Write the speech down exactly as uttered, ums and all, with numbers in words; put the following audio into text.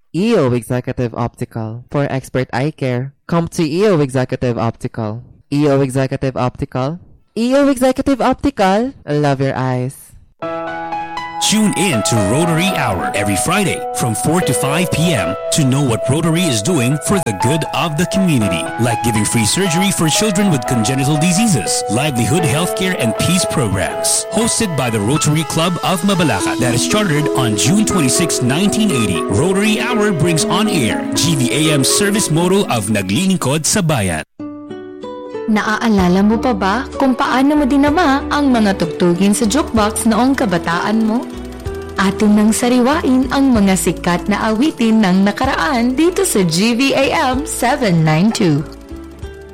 E O Executive Optical. For expert eye care, come to E O Executive Optical. E O Executive Optical. E O Executive Optical. Love your eyes. Tune in to Rotary Hour every Friday from four to five p.m. to know what Rotary is doing for the good of the community, like giving free surgery for children with congenital diseases, livelihood, healthcare, and peace programs. Hosted by the Rotary Club of Mabalacat that is chartered on June twenty-sixth, nineteen eighty. Rotary Hour brings on air G V A M's service motto of Naglilingkod sa Bayan. Naaalala mo pa ba kung paano mo dinama ang mga tugtugin sa jukebox noong kabataan mo? Atin nang sariwain ang mga sikat na awitin ng nakaraan dito sa G V A M seven ninety-two.